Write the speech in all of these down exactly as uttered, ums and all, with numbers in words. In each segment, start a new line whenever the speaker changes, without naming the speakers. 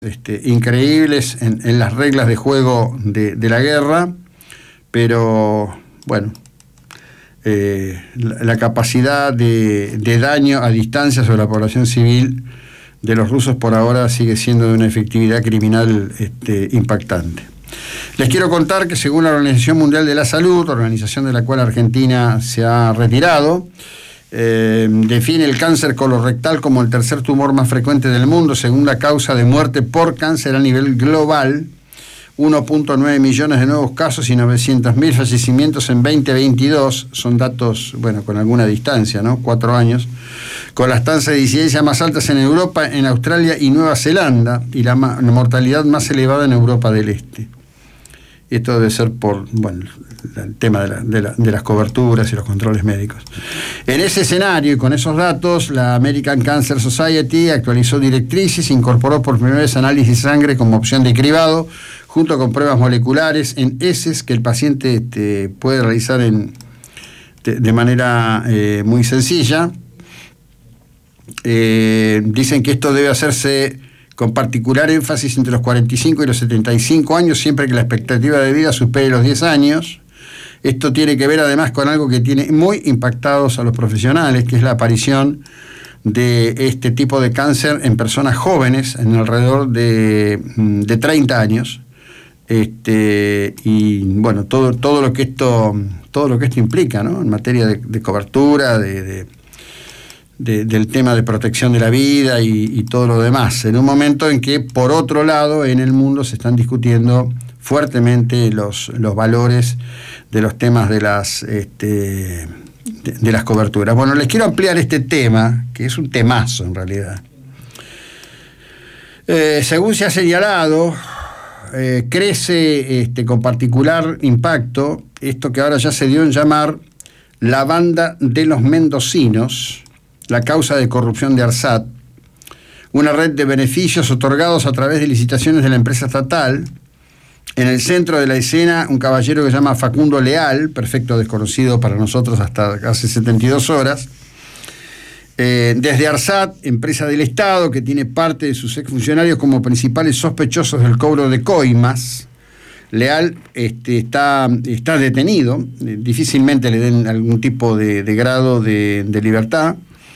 Este, increíbles en, en las reglas de juego de, de la guerra, pero bueno, eh, la, la capacidad de, de daño a distancia sobre la población civil de los rusos por ahora sigue siendo de una efectividad criminal este, impactante. Les quiero contar que según la Organización Mundial de la Salud, organización de la cual Argentina se ha retirado, Eh, define el cáncer colorectal como el tercer tumor más frecuente del mundo, segunda causa de muerte por cáncer a nivel global, uno punto nueve millones de nuevos casos y novecientos mil fallecimientos en veinte veintidós, son datos, bueno, con alguna distancia, ¿no? Cuatro años, con las tasas de incidencia más altas en Europa, en Australia y Nueva Zelanda, y la, ma- la mortalidad más elevada en Europa del Este. Esto debe ser por, bueno, el tema de, la, de, la, de las coberturas y los controles médicos. En ese escenario y con esos datos, la American Cancer Society actualizó directrices e incorporó por primera vez análisis de sangre como opción de cribado, junto con pruebas moleculares en heces que el paciente este, puede realizar en, de, de manera eh, muy sencilla. Eh, dicen que esto debe hacerse con particular énfasis entre los cuarenta y cinco y los setenta y cinco años, siempre que la expectativa de vida supere los diez años. Esto tiene que ver además con algo que tiene muy impactados a los profesionales, que es la aparición de este tipo de cáncer en personas jóvenes, en alrededor de, de treinta años. Este, y bueno, todo, todo lo que esto, todo lo que esto implica, ¿no? En materia de, de cobertura, de, de De, del tema de protección de la vida y, y todo lo demás, en un momento en que, por otro lado, en el mundo se están discutiendo fuertemente los, los valores de los temas de las, este, de, de las coberturas. Bueno, les quiero ampliar este tema, que es un temazo en realidad. Eh, según se ha señalado, eh, crece este, con particular impacto esto que ahora ya se dio en llamar la banda de los mendocinos, la causa de corrupción de ARSAT, una red de beneficios otorgados a través de licitaciones de la empresa estatal. En el centro de la escena, un caballero que se llama Facundo Leal, perfecto desconocido para nosotros hasta hace setenta y dos horas, eh, desde ARSAT, empresa del Estado, que tiene parte de sus exfuncionarios como principales sospechosos del cobro de coimas. Leal este, está, está detenido, eh, difícilmente le den algún tipo de, de grado de, de libertad.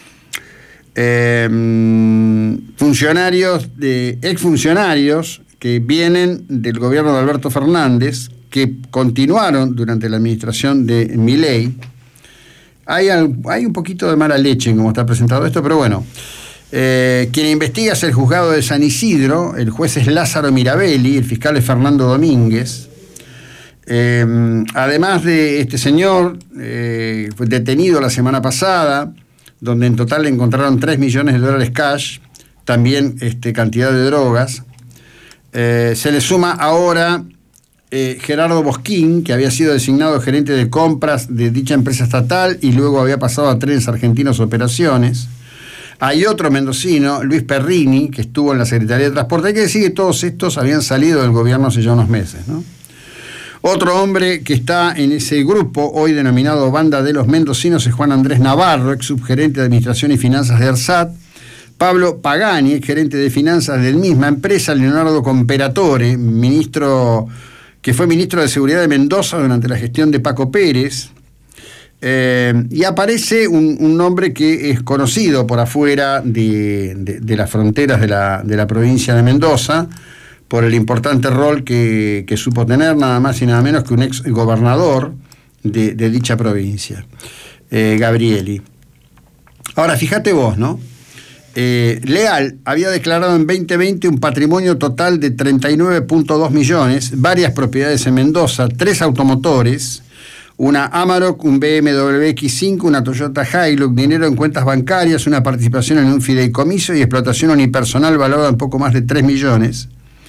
Eh, funcionarios, de, exfuncionarios que vienen del gobierno de Alberto Fernández, que continuaron durante la administración de Milei. Hay, hay un poquito de mala leche en cómo está presentado esto, pero bueno. Eh, quien investiga es el juzgado de San Isidro, el juez es Lázaro Mirabelli, el fiscal es Fernando Domínguez. Eh, además de este señor, eh, fue detenido la semana pasada, donde en total le encontraron tres millones de dólares cash, también este, cantidad de drogas. Eh, se le suma ahora eh, Gerardo Bosquín, que había sido designado gerente de compras de dicha empresa estatal y luego había pasado a Trenes Argentinos Operaciones. Hay otro mendocino, Luis Perrini, que estuvo en la Secretaría de Transporte. Hay que decir que todos estos habían salido del gobierno hace ya unos meses, ¿no? Otro hombre que está en ese grupo, hoy denominado Banda de los Mendocinos, es Juan Andrés Navarro, ex subgerente de Administración y Finanzas de ARSAT. Pablo Pagani, ex gerente de Finanzas de la misma empresa. Leonardo Comperatore, ministro, que fue ministro de Seguridad de Mendoza durante la gestión de Paco Pérez. Eh, y aparece un, un nombre que es conocido por afuera de, de, de las fronteras de la, de la provincia de Mendoza, por el importante rol que, que supo tener, nada más y nada menos que un ex gobernador de, de dicha provincia, eh, Gabrieli. Ahora, fíjate vos, ¿no? Eh, Leal había declarado en veinte veinte un patrimonio total de treinta y nueve punto dos millones, varias propiedades en Mendoza, tres automotores, una Amarok, un B M W X cinco, una Toyota Hilux, dinero en cuentas bancarias, una participación en un fideicomiso y explotación unipersonal valorada en poco más de tres millones.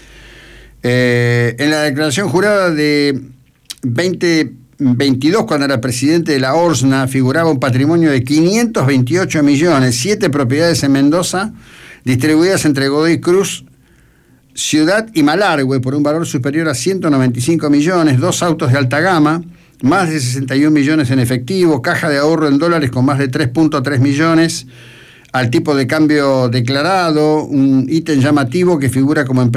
Eh, en la declaración jurada de veinte veintidós, cuando era presidente de la ORSNA, figuraba un patrimonio de quinientos veintiocho millones, siete propiedades en Mendoza, distribuidas entre Godoy Cruz, Ciudad y Malargüe, por un valor superior a ciento noventa y cinco millones, dos autos de alta gama, más de sesenta y un millones en efectivo, caja de ahorro en dólares con más de tres punto tres millones, al tipo de cambio declarado, un ítem llamativo que figura como